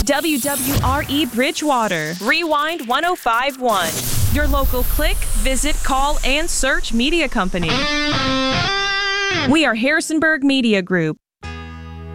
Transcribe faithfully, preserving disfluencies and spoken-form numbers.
W W R E Bridgewater, Rewind one oh five point one. Your local click, visit, call, and search media company. We are Harrisonburg Media Group.